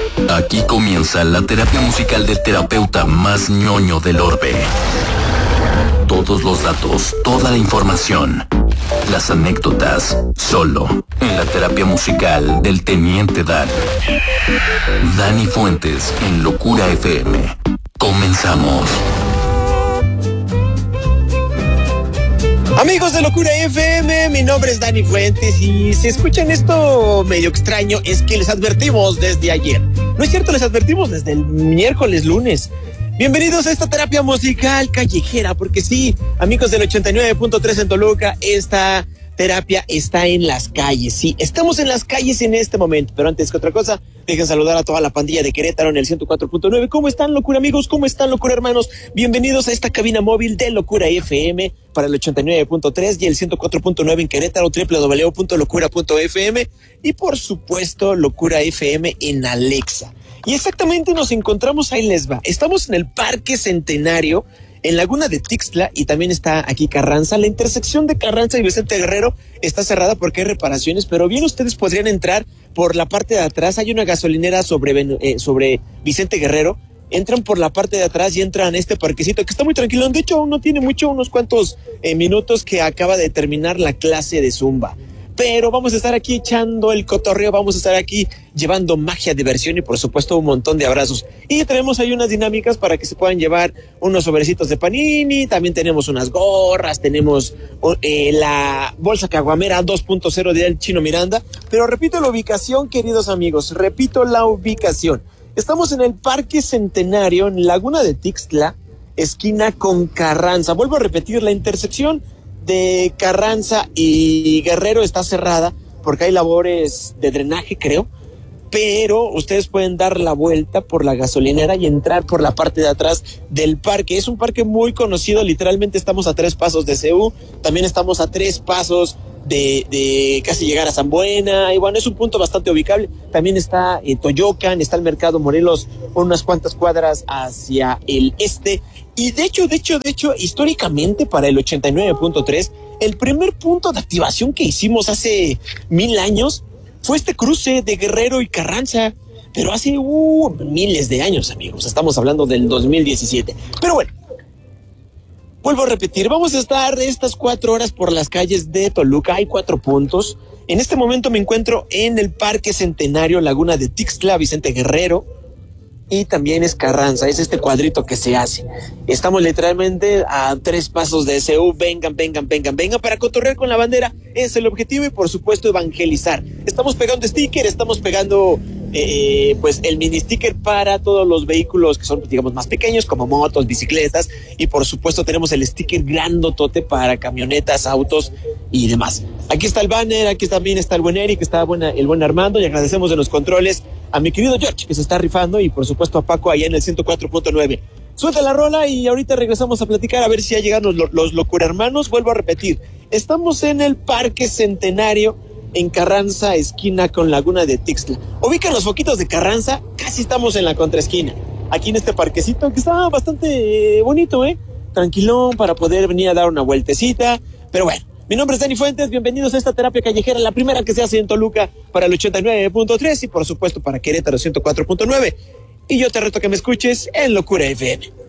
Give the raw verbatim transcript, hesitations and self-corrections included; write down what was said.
Aquí comienza la terapia musical del terapeuta más ñoño del orbe. Todos los datos, toda la información, las anécdotas, solo en la terapia musical del Teniente Dan. Dani Fuentes en Locura F M. Comenzamos. Amigos de Locura F M, mi nombre es Dani Fuentes y si escuchan esto medio extraño es que les advertimos desde ayer. No es cierto, les advertimos desde el miércoles, lunes. Bienvenidos a esta terapia musical callejera, porque sí, amigos del ochenta y nueve punto tres en Toluca, esta terapia está en las calles. Sí, estamos en las calles en este momento, pero antes que otra cosa, dejen saludar a toda la pandilla de Querétaro en el ciento cuatro punto nueve. ¿Cómo están, Locura amigos? ¿Cómo están, Locura hermanos? Bienvenidos a esta cabina móvil de Locura F M para el ochenta y nueve punto tres y el ciento cuatro punto nueve en Querétaro, doble u doble u doble u punto locura punto f m y por supuesto Locura F M en Alexa. Y exactamente nos encontramos, ahí les va. Estamos en el Parque Centenario, en Laguna de Tixtla, y también está aquí Carranza. La intersección de Carranza y Vicente Guerrero está cerrada porque hay reparaciones, pero bien ustedes podrían entrar por la parte de atrás. Hay una gasolinera sobre, eh, sobre Vicente Guerrero. Entran por la parte de atrás y entran a este parquecito que está muy tranquilo. De hecho, aún no tiene mucho, unos cuantos eh, minutos que acaba de terminar la clase de Zumba. Pero vamos a estar aquí echando el cotorreo, vamos a estar aquí llevando magia, diversión y por supuesto un montón de abrazos. Y tenemos ahí unas dinámicas para que se puedan llevar unos sobrecitos de panini, también tenemos unas gorras, tenemos eh, la bolsa caguamera dos punto cero del Chino Miranda. Pero repito la ubicación, queridos amigos, repito la ubicación. Estamos en el Parque Centenario, en Laguna de Tixtla, esquina con Carranza. Vuelvo a repetir, la intersección de Carranza y Guerrero está cerrada porque hay labores de drenaje, creo, pero ustedes pueden dar la vuelta por la gasolinera y entrar por la parte de atrás del parque. Es un parque muy conocido, literalmente estamos a tres pasos de C U, también estamos a tres pasos de, de casi llegar a San Buena, y bueno, es un punto bastante ubicable. También está eh, Toyocan, está el Mercado Morelos, unas cuantas cuadras hacia el este. Y de hecho, de hecho, de hecho, históricamente para el ochenta y nueve punto tres, el primer punto de activación que hicimos hace mil años fue este cruce de Guerrero y Carranza, pero hace uh, miles de años, amigos. Estamos hablando del dos mil diecisiete. Pero bueno, vuelvo a repetir, vamos a estar estas cuatro horas por las calles de Toluca. Hay cuatro puntos. En este momento me encuentro en el Parque Centenario, Laguna de Tixtla, Vicente Guerrero. Y también es Carranza, es este cuadrito que se hace. Estamos literalmente a tres pasos de S U. Vengan, vengan, vengan, vengan para cotorrear con la bandera. Es el objetivo y por supuesto evangelizar. Estamos pegando sticker, estamos pegando eh, pues el mini sticker para todos los vehículos que son, digamos, más pequeños, como motos, bicicletas. Y por supuesto tenemos el sticker grandotote para camionetas, autos y demás. Aquí está el banner, aquí también está el buen Eric, está buena, el buen Armando, y agradecemos en los controles a mi querido George, que se está rifando, y por supuesto a Paco allá en el ciento cuatro punto nueve. Suelta la rola y ahorita regresamos a platicar a ver si ya llegan los, los Locura hermanos. Vuelvo a repetir, estamos en el Parque Centenario, en Carranza, esquina con Laguna de Tixtla. Ubican los foquitos de Carranza, casi estamos en la contraesquina. Aquí en este parquecito que está bastante bonito, ¿eh? Tranquilón para poder venir a dar una vueltecita, pero bueno. Mi nombre es Dani Fuentes, bienvenidos a esta terapia callejera, la primera que se hace en Toluca para el ochenta y nueve punto tres y por supuesto para Querétaro ciento cuatro punto nueve. Y yo te reto que me escuches en Locura F M.